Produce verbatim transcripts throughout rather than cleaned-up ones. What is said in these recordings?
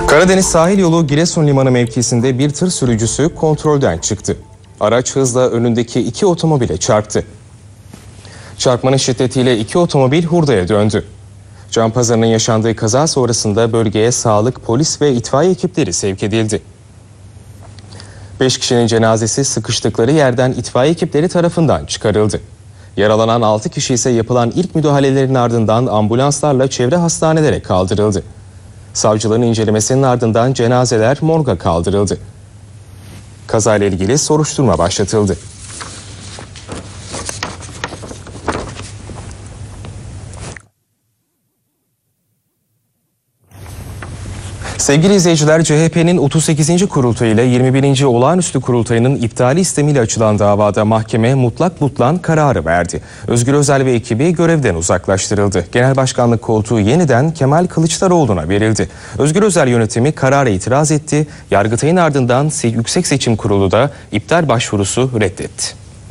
Karadeniz sahil yolu Giresun Limanı mevkisinde bir tır sürücüsü kontrolden çıktı. Araç hızla önündeki iki otomobile çarptı. Çarpmanın şiddetiyle iki otomobil hurdaya döndü. Canpazarı'nın yaşandığı kaza sonrasında bölgeye sağlık, polis ve itfaiye ekipleri sevk edildi. Beş kişinin cenazesi sıkıştıkları yerden itfaiye ekipleri tarafından çıkarıldı. Yaralanan altı kişi ise yapılan ilk müdahalelerin ardından ambulanslarla çevre hastanelere kaldırıldı. Savcılığın incelemesinin ardından cenazeler morga kaldırıldı. Kazayla ilgili soruşturma başlatıldı. Sevgili izleyiciler, C H P'nin otuz sekizinci kurultayı ile yirmi birinci olağanüstü kurultayının iptali istemiyle açılan davada mahkeme mutlak butlan kararı verdi. Özgür Özel ve ekibi görevden uzaklaştırıldı. Genel başkanlık koltuğu yeniden Kemal Kılıçdaroğlu'na verildi. Özgür Özel yönetimi karara itiraz etti. Yargıtay'ın ardından Yüksek Seçim Kurulu da iptal başvurusu reddetti.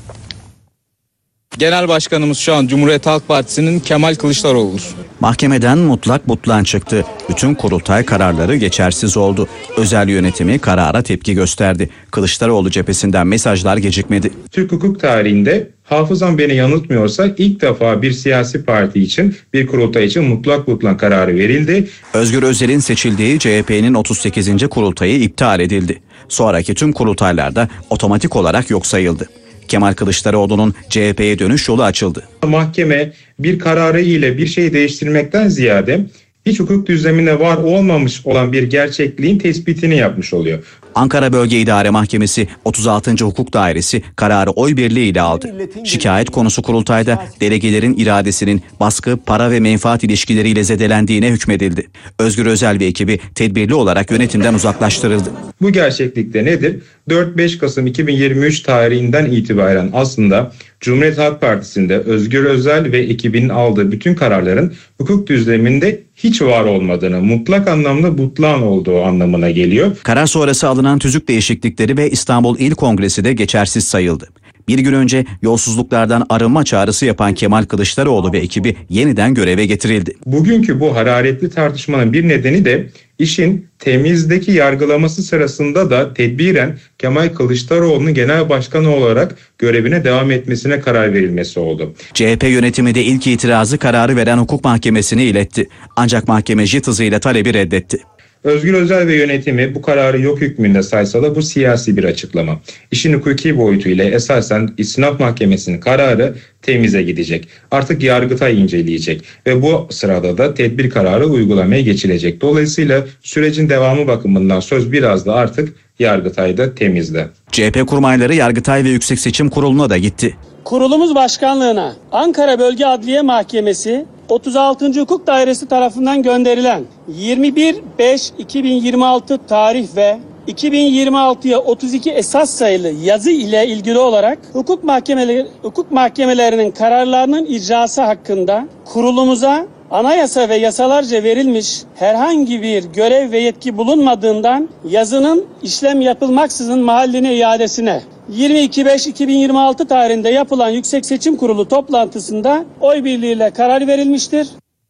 Genel başkanımız şu an Cumhuriyet Halk Partisi'nin Kemal Kılıçdaroğlu'dur. Mahkemeden mutlak butlan çıktı. Bütün kurultay kararları geçersiz oldu. Özel yönetimi karara tepki gösterdi. Kılıçdaroğlu cephesinden mesajlar gecikmedi. Türk hukuk tarihinde, hafızam beni yanıltmıyorsa, ilk defa bir siyasi parti için, bir kurultay için mutlak butlan kararı verildi. Özgür Özel'in seçildiği C H P'nin otuz sekizinci kurultayı iptal edildi. Sonraki tüm kurultaylarda otomatik olarak yok sayıldı. Kemal Kılıçdaroğlu'nun C H P'ye dönüş yolu açıldı. Mahkeme bir kararı ile bir şeyi değiştirmekten ziyade hiç hukuk düzleminde var olmamış olan bir gerçekliğin tespitini yapmış oluyor. Ankara Bölge İdare Mahkemesi otuz altıncı Hukuk Dairesi kararı oy birliğiyle aldı. Şikayet konusu kurultayda delegelerin iradesinin baskı, para ve menfaat ilişkileriyle zedelendiğine hükmedildi. Özgür Özel ve ekibi tedbirli olarak yönetimden uzaklaştırıldı. Bu gerçeklikte nedir? dört beş Kasım iki bin yirmi üç tarihinden itibaren aslında Cumhuriyet Halk Partisi'nde Özgür Özel ve ekibinin aldığı bütün kararların hukuk düzleminde hiç var olmadığını, mutlak anlamda butlan olduğu anlamına geliyor. Karar sonrası alınan tüzük değişiklikleri ve İstanbul İl Kongresi de geçersiz sayıldı. Bir gün önce yolsuzluklardan arınma çağrısı yapan Kemal Kılıçdaroğlu ve ekibi yeniden göreve getirildi. Bugünkü bu hararetli tartışmanın bir nedeni de işin temizdeki yargılaması sırasında da tedbiren Kemal Kılıçdaroğlu'nun genel başkanı olarak görevine devam etmesine karar verilmesi oldu. C H P yönetimi de ilk itirazı kararı veren hukuk mahkemesine iletti. Ancak mahkeme jet hızıyla talebi reddetti. Özgür Özel ve yönetimi bu kararı yok hükmünde saysa da bu siyasi bir açıklama. İşin hukuki boyutuyla esasen İstinaf Mahkemesi'nin kararı temize gidecek. Artık Yargıtay inceleyecek ve bu sırada da tedbir kararı uygulamaya geçilecek. Dolayısıyla sürecin devamı bakımından söz biraz da artık Yargıtay'da temizde. C H P kurmayları Yargıtay ve Yüksek Seçim Kurulu'na da gitti. Kurulumuz başkanlığına Ankara Bölge Adliye Mahkemesi otuz altıncı Hukuk Dairesi tarafından gönderilen yirmi bir beş iki bin yirmi altı tarih ve iki bin yirmi altıya otuz iki esas sayılı yazı ile ilgili olarak hukuk mahkemeleri hukuk mahkemelerinin kararlarının icrası hakkında kurulumuza anayasa ve yasalarca verilmiş herhangi bir görev ve yetki bulunmadığından yazının işlem yapılmaksızın mahalline iadesine yirmi iki beş iki bin yirmi altı tarihinde yapılan Yüksek Seçim Kurulu toplantısında oy birliğiyle karar verilmiştir.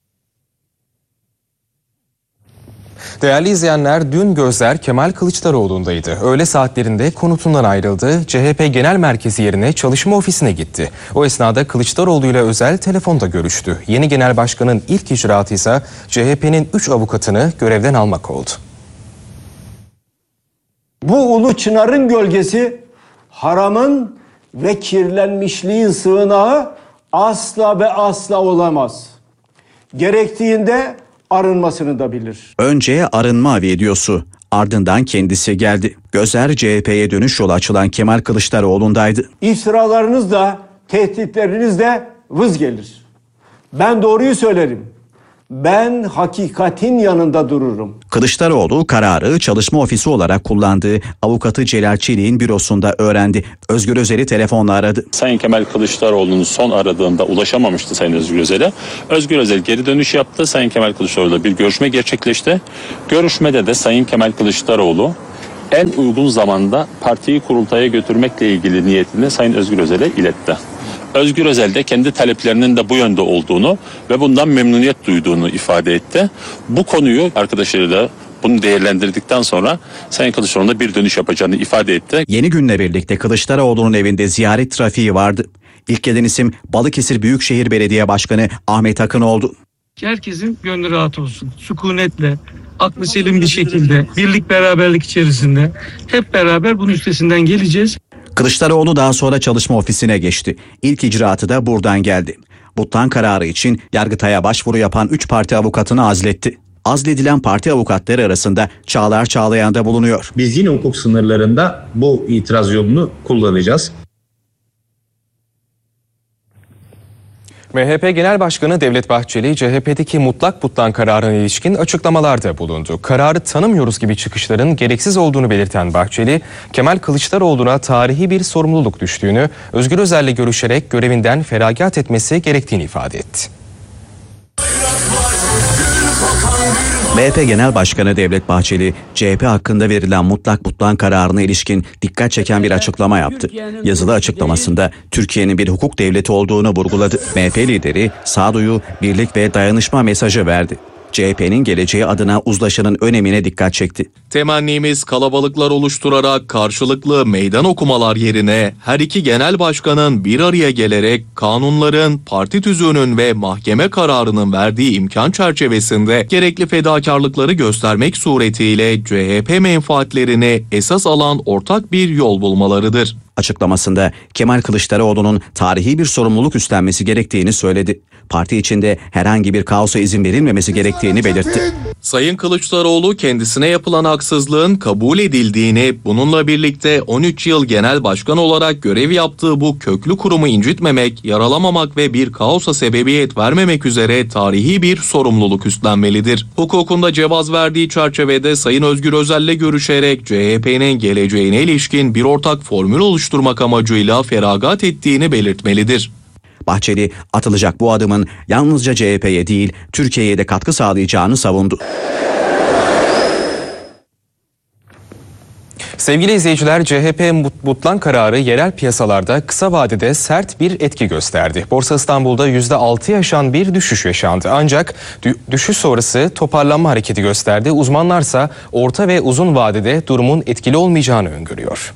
Değerli izleyenler, dün gözler Kemal Kılıçdaroğlu'ndaydı. Öğle saatlerinde konutundan ayrıldı. C H P Genel Merkezi yerine çalışma ofisine gitti. O esnada Kılıçdaroğlu ile Özel telefonda görüştü. Yeni Genel Başkan'ın ilk icraatı ise C H P'nin üç avukatını görevden almak oldu. Bu ulu çınarın gölgesi haramın ve kirlenmişliğin sığınağı asla ve asla olamaz. Gerektiğinde arınmasını da bilir. Önce arınma videosu, ardından kendisi geldi. Gözler C H P'ye dönüş yolu açılan Kemal Kılıçdaroğlu'ndaydı. İftiralarınız da tehditleriniz de vız gelir. Ben doğruyu söylerim. Ben hakikatin yanında dururum. Kılıçdaroğlu kararı çalışma ofisi olarak kullandığı avukatı Celal Çelik'in bürosunda öğrendi. Özgür Özel'i telefonla aradı. Sayın Kemal Kılıçdaroğlu'nun son aradığında ulaşamamıştı Sayın Özgür Özel'e. Özgür Özel geri dönüş yaptı. Sayın Kemal Kılıçdaroğlu'yla bir görüşme gerçekleşti. Görüşmede de Sayın Kemal Kılıçdaroğlu en uygun zamanda partiyi kurultaya götürmekle ilgili niyetini Sayın Özgür Özel'e iletti. Özgür Özel de kendi taleplerinin de bu yönde olduğunu ve bundan memnuniyet duyduğunu ifade etti. Bu konuyu arkadaşlarıyla Bunu değerlendirdikten sonra Sayın Kılıçdaroğlu'na bir dönüş yapacağını ifade etti. Yeni günle birlikte Kılıçdaroğlu'nun evinde ziyaret trafiği vardı. İlk gelen isim Balıkesir Büyükşehir Belediye Başkanı Ahmet Akın oldu. Herkesin gönlü rahat olsun. Sükunetle, aklı selim bir şekilde, birlik beraberlik içerisinde hep beraber bunun üstesinden geleceğiz. Kılıçdaroğlu daha sonra çalışma ofisine geçti. İlk icraatı da buradan geldi. Butlan kararı için Yargıtay'a başvuru yapan üç parti avukatını azletti. Azledilen parti avukatları arasında Çağlar Çağlayan da bulunuyor. Biz yine hukuk sınırlarında bu itiraz yolunu kullanacağız. M H P Genel Başkanı Devlet Bahçeli, C H P'deki mutlak butlan kararına ilişkin açıklamalarda bulundu. Kararı tanımıyoruz gibi çıkışların gereksiz olduğunu belirten Bahçeli, Kemal Kılıçdaroğlu'na tarihi bir sorumluluk düştüğünü, Özgür Özel'le görüşerek görevinden feragat etmesi gerektiğini ifade etti. M H P Genel Başkanı Devlet Bahçeli, C H P hakkında verilen mutlak butlan kararına ilişkin dikkat çeken bir açıklama yaptı. Yazılı açıklamasında Türkiye'nin bir hukuk devleti olduğunu vurguladı. M H P lideri sağduyu, birlik ve dayanışma mesajı verdi. C H P'nin geleceği adına uzlaşının önemine dikkat çekti. Temennimiz kalabalıklar oluşturarak karşılıklı meydan okumalar yerine her iki genel başkanın bir araya gelerek kanunların, parti tüzüğünün ve mahkeme kararının verdiği imkan çerçevesinde gerekli fedakarlıkları göstermek suretiyle C H P menfaatlerini esas alan ortak bir yol bulmalarıdır. Açıklamasında Kemal Kılıçdaroğlu'nun tarihi bir sorumluluk üstlenmesi gerektiğini söyledi. Parti içinde herhangi bir kaosa izin verilmemesi gerektiğini belirtti. Sayın Kılıçdaroğlu kendisine yapılan haksızlığın kabul edildiğini, bununla birlikte on üç yıl genel başkan olarak görev yaptığı bu köklü kurumu incitmemek, yaralamamak ve bir kaosa sebebiyet vermemek üzere tarihi bir sorumluluk üstlenmelidir. Hukukunda cevaz verdiği çerçevede Sayın Özgür Özel'le görüşerek C H P'nin geleceğine ilişkin bir ortak formül oluşturmak amacıyla feragat ettiğini belirtmelidir. Bahçeli, atılacak bu adımın yalnızca C H P'ye değil, Türkiye'ye de katkı sağlayacağını savundu. Sevgili izleyiciler, C H P butlan kararı yerel piyasalarda kısa vadede sert bir etki gösterdi. Borsa İstanbul'da yüzde altı yaşan bir düşüş yaşandı. Ancak düşüş sonrası toparlanma hareketi gösterdi. Uzmanlarsa orta ve uzun vadede durumun etkili olmayacağını öngörüyor.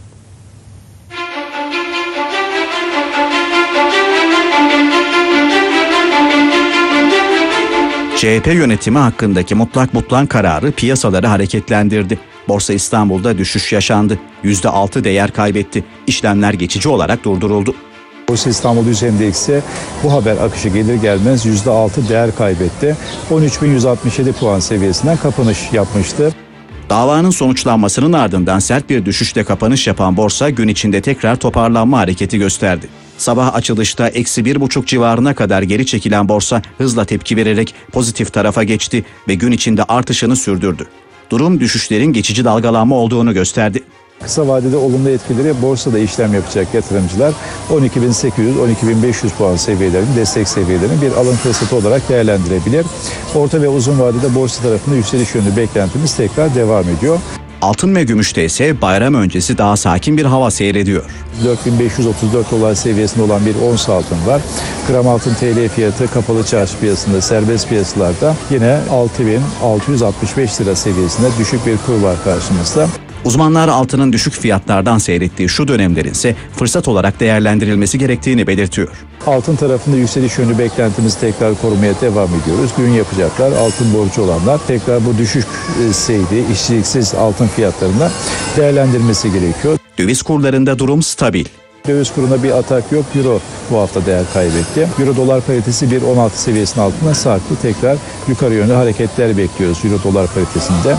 C H P yönetimi hakkındaki mutlak butlan kararı piyasaları hareketlendirdi. Borsa İstanbul'da düşüş yaşandı. yüzde altı değer kaybetti. İşlemler geçici olarak durduruldu. Borsa İstanbul Yüz Endeksi bu haber akışı gelir gelmez yüzde altı değer kaybetti. on üç bin yüz altmış yedi puan seviyesinden kapanış yapmıştı. Davanın sonuçlanmasının ardından sert bir düşüşle kapanış yapan borsa gün içinde tekrar toparlanma hareketi gösterdi. Sabah açılışta eksi bir buçuk civarına kadar geri çekilen borsa hızla tepki vererek pozitif tarafa geçti ve gün içinde artışını sürdürdü. Durum düşüşlerin geçici dalgalanma olduğunu gösterdi. Kısa vadede olumlu etkileri borsada işlem yapacak yatırımcılar on iki bin sekiz yüz on iki bin beş yüz puan seviyelerini, destek seviyelerini bir alım fırsatı olarak değerlendirebilir. Orta ve uzun vadede borsa tarafında yükseliş yönlü beklentimiz tekrar devam ediyor. Altın ve gümüşte ise bayram öncesi daha sakin bir hava seyrediyor. dört bin beş yüz otuz dört dolar seviyesinde olan bir ons altın var. Gram altın T L fiyatı kapalı çarşı piyasasında, serbest piyasalarda yine altı bin altı yüz altmış beş lira seviyesinde düşük bir kur var karşımızda. Uzmanlar altının düşük fiyatlardan seyrettiği şu dönemlerin ise fırsat olarak değerlendirilmesi gerektiğini belirtiyor. Altın tarafında yükseliş yönlü beklentimizi tekrar korumaya devam ediyoruz. Düğün yapacaklar, altın borcu olanlar tekrar bu düşük seyri, işçiliksiz altın fiyatlarında değerlendirmesi gerekiyor. Döviz kurlarında durum stabil. Döviz kuruna bir atak yok. Euro bu hafta değer kaybetti. Euro dolar paritesi bir on altı seviyesinin altında sarktı. Tekrar yukarı yönlü hareketler bekliyoruz Euro dolar paritesinde.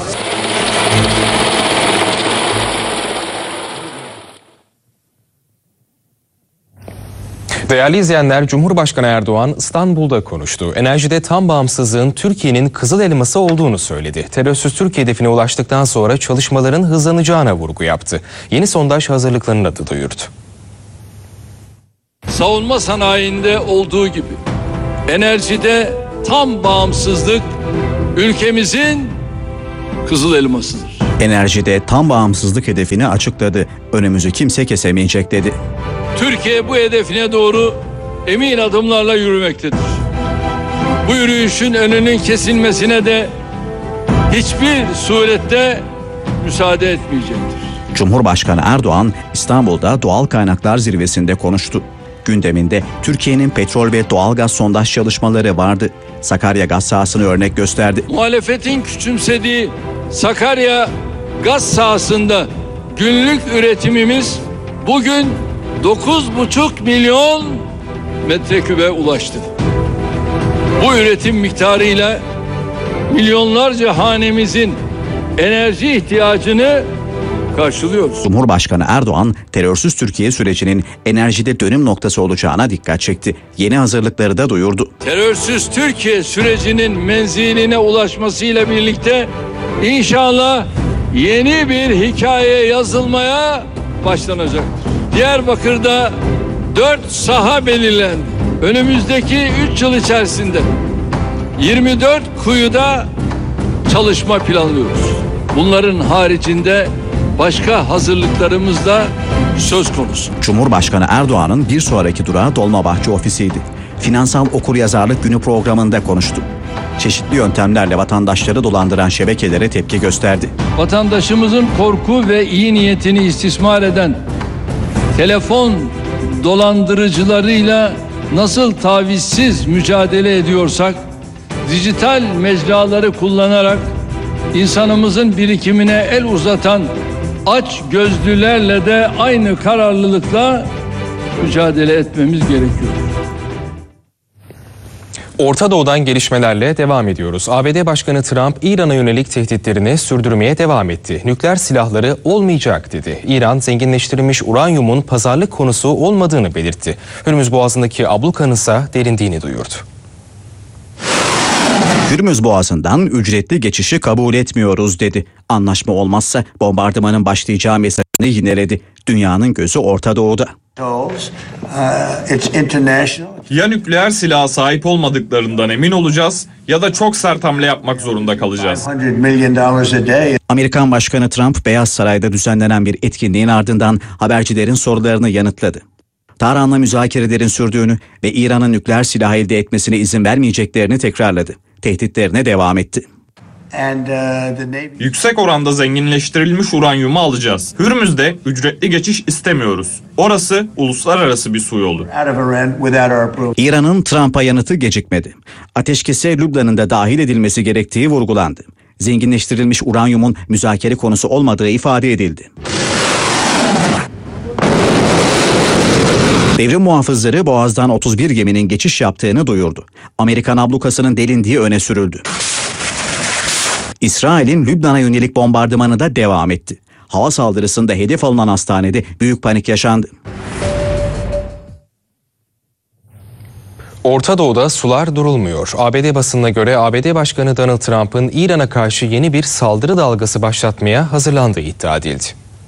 Değerli izleyenler, Cumhurbaşkanı Erdoğan İstanbul'da konuştu. Enerjide tam bağımsızlığın Türkiye'nin kızıl elması olduğunu söyledi. Terörsüz Türkiye hedefine ulaştıktan sonra çalışmaların hızlanacağına vurgu yaptı. Yeni sondaj hazırlıklarını da duyurdu. Savunma sanayinde olduğu gibi enerjide tam bağımsızlık ülkemizin kızıl elmasıdır. Enerjide tam bağımsızlık hedefini açıkladı. Önümüzü kimse kesemeyecek dedi. Türkiye bu hedefine doğru emin adımlarla yürümektedir. Bu yürüyüşün önünün kesilmesine de hiçbir surette müsaade etmeyecektir. Cumhurbaşkanı Erdoğan İstanbul'da Doğal Kaynaklar Zirvesi'nde konuştu. Gündeminde Türkiye'nin petrol ve doğalgaz sondaj çalışmaları vardı. Sakarya gaz sahasını örnek gösterdi. Muhalefetin küçümsediği Sakarya gaz sahasında günlük üretimimiz bugün dokuz buçuk milyon metrekübe ulaştı. Bu üretim miktarıyla milyonlarca hanemizin enerji ihtiyacını karşılıyoruz. Cumhurbaşkanı Erdoğan, terörsüz Türkiye sürecinin enerjide dönüm noktası olacağına dikkat çekti. Yeni hazırlıkları da duyurdu. Terörsüz Türkiye sürecinin menziline ulaşmasıyla birlikte inşallah yeni bir hikaye yazılmaya başlanacaktır. Diyarbakır'da dört saha belirlendi. Önümüzdeki üç yıl içerisinde yirmi dört kuyuda çalışma planlıyoruz. Bunların haricinde başka hazırlıklarımız da söz konusu. Cumhurbaşkanı Erdoğan'ın bir sonraki durağı Dolmabahçe ofisiydi. Finansal Okuryazarlık Günü programında konuştu. Çeşitli yöntemlerle vatandaşları dolandıran şebekelere tepki gösterdi. Vatandaşımızın korku ve iyi niyetini istismar eden telefon dolandırıcılarıyla nasıl tavizsiz mücadele ediyorsak, dijital mecraları kullanarak insanımızın birikimine el uzatan aç gözlülerle de aynı kararlılıkla mücadele etmemiz gerekiyor. Orta Doğu'dan gelişmelerle devam ediyoruz. A B D Başkanı Trump, İran'a yönelik tehditlerini sürdürmeye devam etti. Nükleer silahları olmayacak dedi. İran, zenginleştirilmiş uranyumun pazarlık konusu olmadığını belirtti. Hürmüz Boğazı'ndaki ablukanın ise derindiğini duyurdu. Hürmüz Boğazı'ndan ücretli geçişi kabul etmiyoruz dedi. Anlaşma olmazsa bombardımanın başlayacağı mesajını yineledi. Dünyanın gözü Orta Doğu'da. Ya nükleer silaha sahip olmadıklarından emin olacağız ya da çok sert hamle yapmak zorunda kalacağız. Amerikan Başkanı Trump, Beyaz Saray'da düzenlenen bir etkinliğin ardından habercilerin sorularını yanıtladı. Tahran'la müzakerelerin sürdüğünü ve İran'ın nükleer silah elde etmesine izin vermeyeceklerini tekrarladı. Tehditlerine devam etti. Yüksek oranda zenginleştirilmiş uranyumu alacağız. Hürmüz'de ücretli geçiş istemiyoruz. Orası uluslararası bir su yolu. İran'ın Trump'a yanıtı gecikmedi. Ateşkese Lübnan'ın da dahil edilmesi gerektiği vurgulandı. Zenginleştirilmiş uranyumun müzakere konusu olmadığı ifade edildi. Devrim muhafızları Boğaz'dan otuz bir geminin geçiş yaptığını duyurdu. Amerikan ablukasının delindiği öne sürüldü. İsrail'in Lübnan'a yönelik bombardımanı da devam etti. Hava saldırısında hedef alınan hastanede büyük panik yaşandı. Orta Doğu'da sular durulmuyor. A B D basınına göre A B D Başkanı Donald Trump'ın İran'a karşı yeni bir saldırı dalgası başlatmaya hazırlandığı iddia edildi.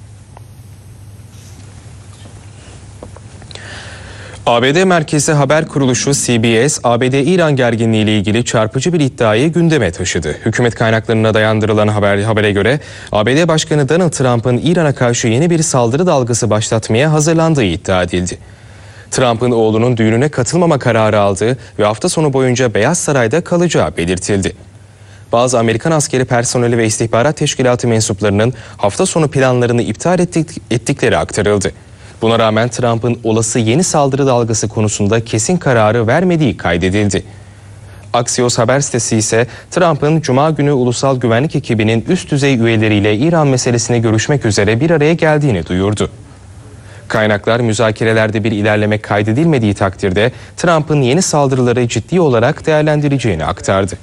A B D merkezi haber kuruluşu C B S, A B D-İran gerginliği ile ilgili çarpıcı bir iddiayı gündeme taşıdı. Hükümet kaynaklarına dayandırılan haber, habere göre A B D Başkanı Donald Trump'ın İran'a karşı yeni bir saldırı dalgası başlatmaya hazırlandığı iddia edildi. Trump'ın oğlunun düğününe katılmama kararı aldığı ve hafta sonu boyunca Beyaz Saray'da kalacağı belirtildi. Bazı Amerikan askeri personeli ve istihbarat teşkilatı mensuplarının hafta sonu planlarını iptal ettik, ettikleri aktarıldı. Buna rağmen Trump'ın olası yeni saldırı dalgası konusunda kesin kararı vermediği kaydedildi. Axios haber sitesi ise Trump'ın Cuma günü ulusal güvenlik ekibinin üst düzey üyeleriyle İran meselesini görüşmek üzere bir araya geldiğini duyurdu. Kaynaklar müzakerelerde bir ilerleme kaydedilmediği takdirde Trump'ın yeni saldırıları ciddi olarak değerlendireceğini aktardı.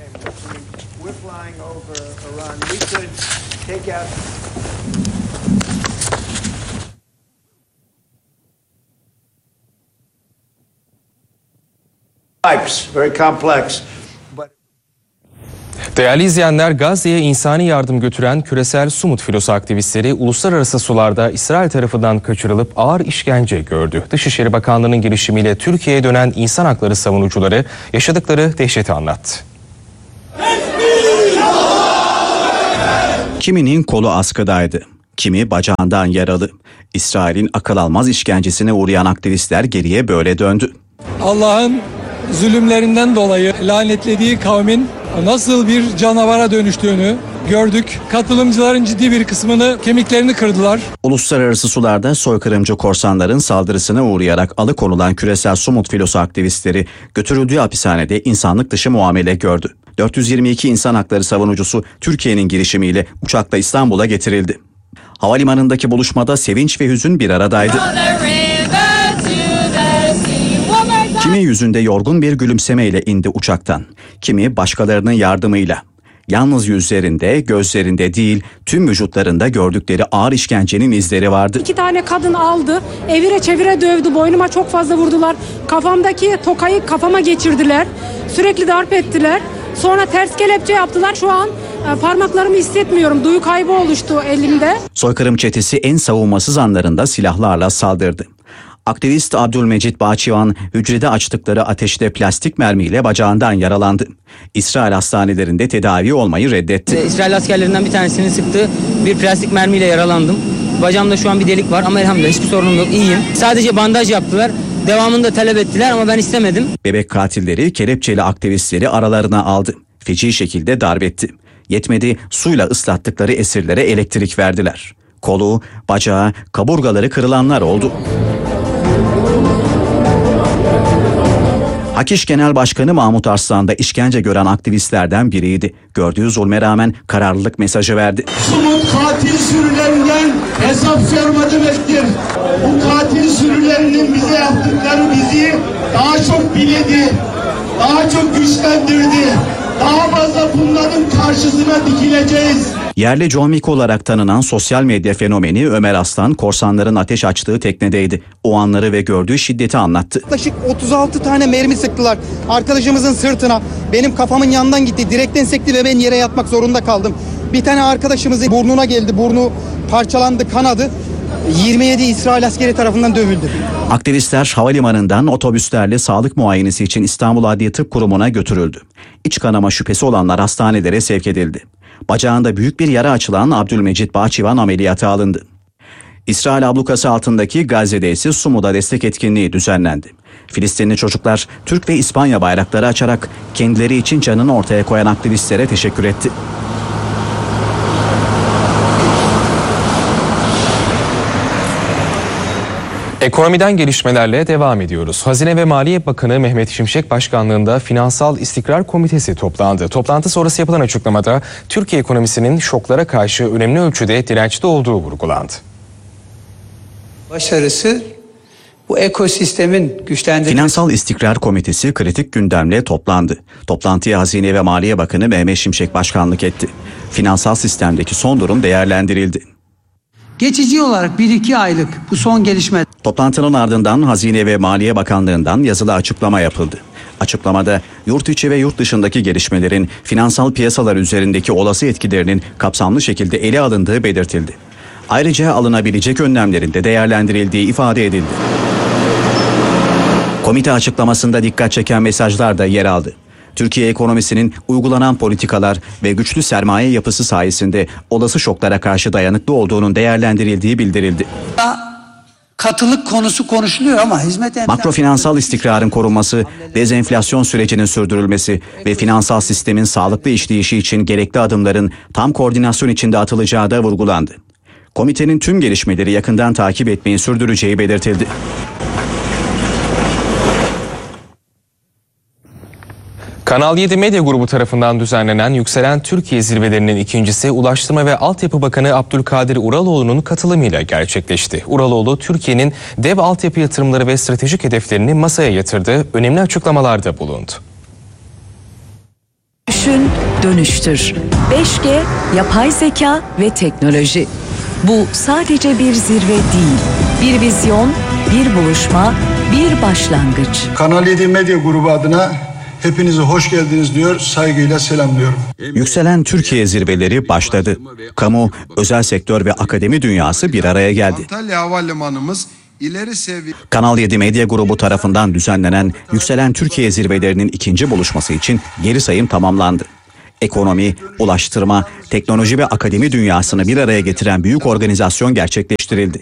Değerli izleyenler, Gazze'ye insani yardım götüren küresel Sumut filosu aktivistleri uluslararası sularda İsrail tarafından kaçırılıp ağır işkence gördü. Dışişleri Bakanlığı'nın girişimiyle Türkiye'ye dönen insan hakları savunucuları yaşadıkları dehşeti anlattı. Kiminin kolu askıdaydı, kimi bacağından yaralı. İsrail'in akıl almaz işkencesine uğrayan aktivistler geriye böyle döndü. Allah'ın zulümlerinden dolayı lanetlediği kavmin nasıl bir canavara dönüştüğünü gördük. Katılımcıların ciddi bir kısmını kemiklerini kırdılar. Uluslararası sularda soykırımcı korsanların saldırısına uğrayarak alıkonulan küresel Sumut filosu aktivistleri götürüldüğü hapishanede insanlık dışı muamele gördü. dört yüz yirmi iki insan hakları savunucusu Türkiye'nin girişimiyle uçakla İstanbul'a getirildi. Havalimanındaki buluşmada sevinç ve hüzün bir aradaydı. Kimi yüzünde yorgun bir gülümsemeyle indi uçaktan, kimi başkalarının yardımıyla. Yalnız yüzlerinde, gözlerinde değil, tüm vücutlarında gördükleri ağır işkencenin izleri vardı. İki tane kadın aldı, evire çevire dövdü, boynuma çok fazla vurdular. Kafamdaki tokayı kafama geçirdiler, sürekli darp ettiler. Sonra ters kelepçe yaptılar. Şu an e, parmaklarımı hissetmiyorum. Duyu kaybı oluştu elimde. Soykırım çetesi en savunmasız anlarında silahlarla saldırdı. Aktivist Abdülmecit Bahçıvan hücrede açtıkları ateşte plastik mermiyle bacağından yaralandı. İsrail hastanelerinde tedavi olmayı reddetti. İsrail askerlerinden bir tanesini sıktı. Bir plastik mermiyle yaralandım. Bacağımda şu an bir delik var ama elhamdülillah hiçbir sorunum yok. İyiyim. Sadece bandaj yaptılar. Devamını da talep ettiler ama ben istemedim. Bebek katilleri kelepçeli aktivistleri aralarına aldı. Feci şekilde darp etti. Yetmedi, suyla ıslattıkları esirlere elektrik verdiler. Kolu, bacağı, kaburgaları kırılanlar oldu. Hakiş Genel Başkanı Mahmut Arslan da işkence gören aktivistlerden biriydi. Gördüğü zulme rağmen kararlılık mesajı verdi. Sumut katil sürülerinden hesap sorma demektir. Bu katil sürülerinin bize yaptıkları bizi daha çok biledi, daha çok güçlendirdi. Daha fazla bunların karşısına dikileceğiz. Yerli John Wick olarak tanınan sosyal medya fenomeni Ömer Aslan, korsanların ateş açtığı teknedeydi. O anları ve gördüğü şiddeti anlattı. Yaklaşık otuz altı tane mermi sıktılar arkadaşımızın sırtına. Benim kafamın yanından gitti, direkten sekti ve ben yere yatmak zorunda kaldım. Bir tane arkadaşımızın burnuna geldi, burnu parçalandı, kanadı. yirmi yedi İsrail askeri tarafından dövüldü. Aktivistler havalimanından otobüslerle sağlık muayenesi için İstanbul Adliye Tıp Kurumu'na götürüldü. İç kanama şüphesi olanlar hastanelere sevk edildi. Bacağında büyük bir yara açılan Abdülmecit Bahçıvan ameliyata alındı. İsrail ablukası altındaki Gazze'de ise Sumu'da destek etkinliği düzenlendi. Filistinli çocuklar Türk ve İspanya bayrakları açarak kendileri için canını ortaya koyan aktivistlere teşekkür etti. Ekonomiden gelişmelerle devam ediyoruz. Hazine ve Maliye Bakanı Mehmet Şimşek başkanlığında Finansal İstikrar Komitesi toplandı. Toplantı sonrası yapılan açıklamada Türkiye ekonomisinin şoklara karşı önemli ölçüde dirençli olduğu vurgulandı. Başarısı bu ekosistemin güçlendirilmesi. Finansal İstikrar Komitesi kritik gündemle toplandı. Toplantıya Hazine ve Maliye Bakanı Mehmet Şimşek başkanlık etti. Finansal sistemdeki son durum değerlendirildi. Geçici olarak bir iki aylık bu son gelişme. Toplantının ardından Hazine ve Maliye Bakanlığı'ndan yazılı açıklama yapıldı. Açıklamada yurt içi ve yurt dışındaki gelişmelerin finansal piyasalar üzerindeki olası etkilerinin kapsamlı şekilde ele alındığı belirtildi. Ayrıca alınabilecek önlemlerin de değerlendirildiği ifade edildi. Komite açıklamasında dikkat çeken mesajlar da yer aldı. Türkiye ekonomisinin uygulanan politikalar ve güçlü sermaye yapısı sayesinde olası şoklara karşı dayanıklı olduğunun değerlendirildiği bildirildi. Katılık konusu konuşuluyor ama hizmet... Makrofinansal istikrarın korunması, dezenflasyon sürecinin sürdürülmesi ve finansal sistemin sağlıklı işleyişi için gerekli adımların tam koordinasyon içinde atılacağı da vurgulandı. Komitenin tüm gelişmeleri yakından takip etmeyi sürdüreceği belirtildi. Kanal yedi Medya Grubu tarafından düzenlenen Yükselen Türkiye zirvelerinin ikincisi Ulaştırma ve Altyapı Bakanı Abdülkadir Uraloğlu'nun katılımıyla gerçekleşti. Uraloğlu, Türkiye'nin dev altyapı yatırımları ve stratejik hedeflerini masaya yatırdı, önemli açıklamalarda bulundu. Düşün, dönüştür. beş G, yapay zeka ve teknoloji. Bu sadece bir zirve değil, bir vizyon, bir buluşma, bir başlangıç. Kanal yedi Medya Grubu adına hepinize hoş geldiniz diyor, saygıyla selamlıyorum. Yükselen Türkiye zirveleri başladı. Kamu, özel sektör ve akademi dünyası bir araya geldi. Antalya Havalimanımız ileri seviye... Kanal yedi Medya Grubu tarafından düzenlenen Yükselen Türkiye zirvelerinin ikinci buluşması için geri sayım tamamlandı. Ekonomi, ulaştırma, teknoloji ve akademi dünyasını bir araya getiren büyük organizasyon gerçekleştirildi.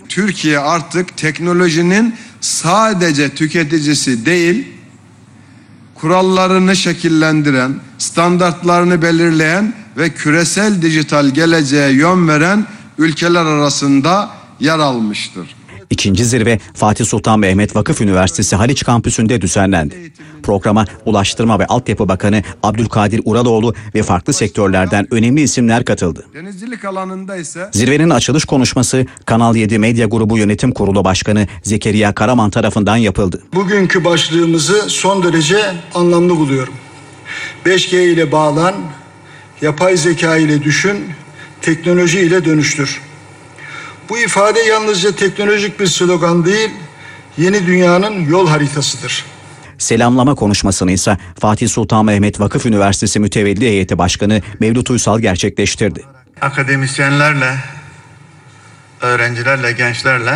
kurallarını şekillendiren, standartlarını belirleyen ve küresel dijital geleceğe yön veren ülkeler arasında yer almıştır. İkinci zirve Fatih Sultan Mehmet Vakıf Üniversitesi Haliç Kampüsü'nde düzenlendi. Programa Ulaştırma ve Altyapı Bakanı Abdülkadir Uraloğlu ve farklı sektörlerden önemli isimler katıldı. Denizcilik alanında ise Zirvenin açılış konuşması Kanal yedi Medya Grubu Yönetim Kurulu Başkanı Zekeriya Karaman tarafından yapıldı. Bugünkü başlığımızı son derece anlamlı buluyorum. beş G ile bağlan, yapay zeka ile düşün, teknoloji ile dönüştür. Bu ifade yalnızca teknolojik bir slogan değil, yeni dünyanın yol haritasıdır. Selamlama konuşmasını ise Fatih Sultan Mehmet Vakıf Üniversitesi Mütevelli Heyeti Başkanı Mevlüt Uysal gerçekleştirdi. Akademisyenlerle, öğrencilerle, gençlerle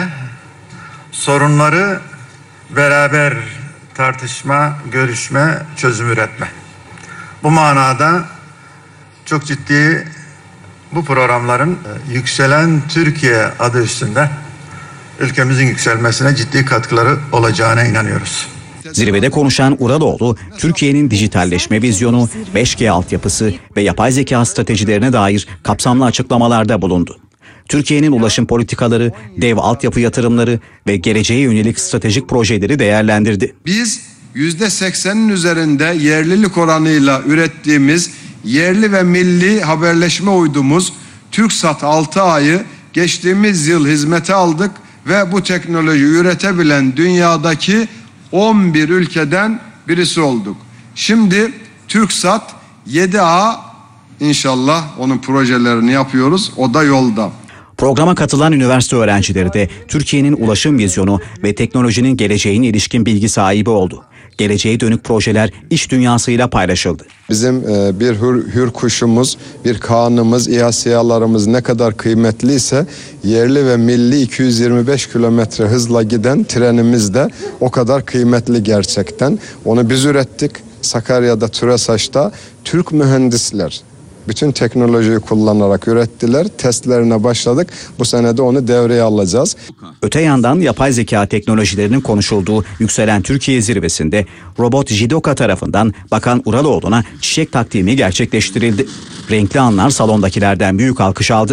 sorunları beraber tartışma, görüşme, çözüm üretme. Bu manada çok ciddi bu programların Yükselen Türkiye adı üstünde ülkemizin yükselmesine ciddi katkıları olacağına inanıyoruz. Zirvede konuşan Uraloğlu, Türkiye'nin dijitalleşme vizyonu, beş G altyapısı ve yapay zeka stratejilerine dair kapsamlı açıklamalarda bulundu. Türkiye'nin ulaşım politikaları, dev altyapı yatırımları ve geleceğe yönelik stratejik projeleri değerlendirdi. biz yüzde seksenin üzerinde yerlilik oranıyla ürettiğimiz yerli ve milli haberleşme uydumuz TürkSat altı A'yı geçtiğimiz yıl hizmete aldık ve bu teknoloji üretebilen dünyadaki on bir ülkeden birisi olduk. Şimdi TürkSat yedi A inşallah onun projelerini yapıyoruz. O da yolda. Programa katılan üniversite öğrencileri de Türkiye'nin ulaşım vizyonu ve teknolojinin geleceğine ilişkin bilgi sahibi oldu. Geleceğe dönük projeler iş dünyasıyla paylaşıldı. Bizim e, bir hür, hür kuşumuz, bir Kaan'ımız, İHA-SİHA'larımız ne kadar kıymetliyse yerli ve milli iki yüz yirmi beş kilometre hızla giden trenimiz de o kadar kıymetli gerçekten. Onu biz ürettik. Sakarya'da, TÜRESAŞ'ta Türk mühendisler bütün teknolojiyi kullanarak ürettiler. Testlerine başladık. Bu sene de onu devreye alacağız. Öte yandan yapay zeka teknolojilerinin konuşulduğu Yükselen Türkiye Zirvesi'nde robot Jidoka tarafından Bakan Uraloğlu'na çiçek takdimi gerçekleştirildi. Renkli anlar salondakilerden büyük alkış aldı.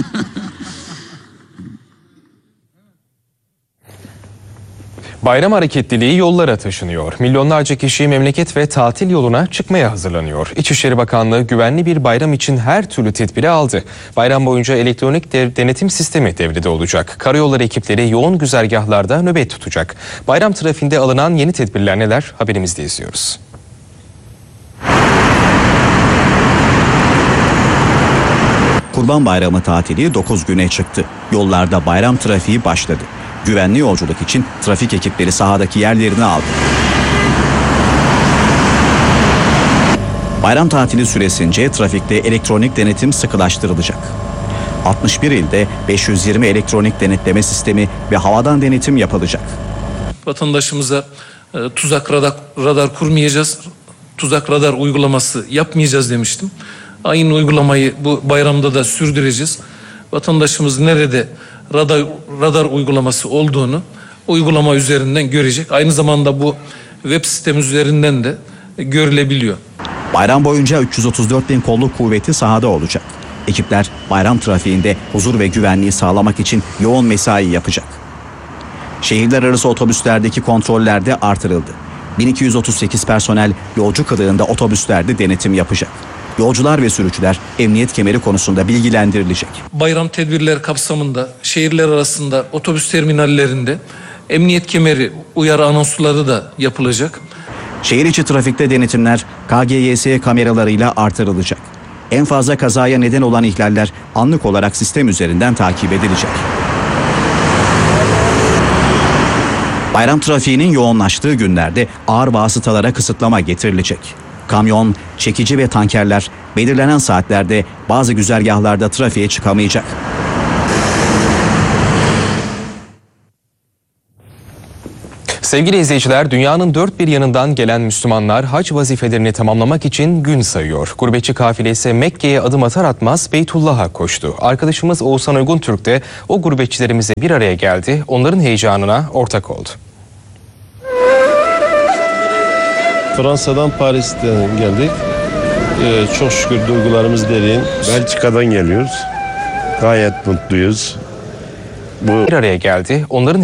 Bayram hareketliliği yollara taşınıyor. Milyonlarca kişi memleket ve tatil yoluna çıkmaya hazırlanıyor. İçişleri Bakanlığı güvenli bir bayram için her türlü tedbiri aldı. Bayram boyunca elektronik denetim sistemi devrede olacak. Karayolları ekipleri yoğun güzergahlarda nöbet tutacak. Bayram trafiğinde alınan yeni tedbirler neler? Haberimizde izliyoruz. Kurban Bayramı tatili dokuz güne çıktı. Yollarda bayram trafiği başladı. Güvenli yolculuk için trafik ekipleri sahadaki yerlerini aldı. Bayram tatili süresince trafikte elektronik denetim sıkılaştırılacak. altmış bir ilde beş yüz yirmi elektronik denetleme sistemi ve havadan denetim yapılacak. Vatandaşımıza e, tuzak radar, radar kurmayacağız, tuzak radar uygulaması yapmayacağız demiştim. Aynı uygulamayı bu bayramda da sürdüreceğiz. Vatandaşımız nerede radar, radar uygulaması olduğunu uygulama üzerinden görecek. Aynı zamanda bu web sitemiz üzerinden de görülebiliyor. Bayram boyunca üç yüz otuz dört bin kolluk kuvveti sahada olacak. Ekipler bayram trafiğinde huzur ve güvenliği sağlamak için yoğun mesai yapacak. Şehirler arası otobüslerdeki kontroller de artırıldı. bin iki yüz otuz sekiz personel yolcu kılığında otobüslerde denetim yapacak. Yolcular ve sürücüler emniyet kemeri konusunda bilgilendirilecek. Bayram tedbirleri kapsamında şehirler arasında otobüs terminallerinde emniyet kemeri uyarı anonsları da yapılacak. Şehir içi trafikte denetimler K G Y S kameralarıyla artırılacak. En fazla kazaya neden olan ihlaller anlık olarak sistem üzerinden takip edilecek. Bayram trafiğinin yoğunlaştığı günlerde ağır vasıtalara kısıtlama getirilecek. Kamyon, çekici ve tankerler belirlenen saatlerde bazı güzergahlarda trafiğe çıkamayacak. Sevgili izleyiciler, dünyanın dört bir yanından gelen Müslümanlar hac vazifelerini tamamlamak için gün sayıyor. Gurbetçi kafile ise Mekke'ye adım atar atmaz Beytullah'a koştu. Arkadaşımız Oğuzhan Uygun Türk de o gurbetçilerimize bir araya geldi, onların heyecanına ortak oldu. Fransa'dan, Paris'ten geldik. Ee, çok şükür duygularımız derin. Belçika'dan geliyoruz. Gayet mutluyuz. Bu bir araya geldi. Onların